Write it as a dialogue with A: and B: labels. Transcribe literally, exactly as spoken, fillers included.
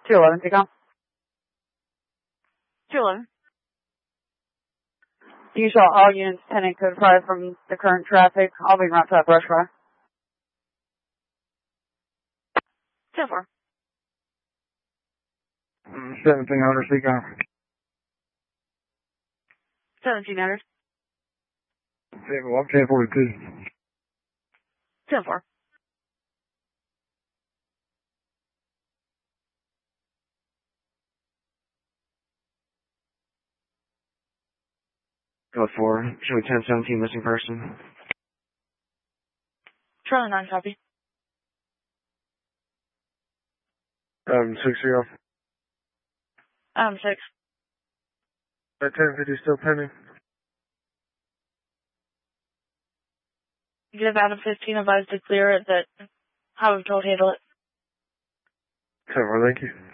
A: two eleven, take off.
B: two eleven.
A: You shall all units pending code five from the current traffic. I'll be en route to that brush fire.
B: ten four.
C: seventeen hundred, take off.
B: seventeen hundred.
C: ten forty-two.
B: ten four.
C: Code four, show me ten seventeen missing person.
B: Charlie nine, copy.
C: Um, six zero.
B: Um, six.
C: That ten fifty still pending.
B: Give Adam fifteen advised to clear it that how we've told handle it.
C: ten four, thank you.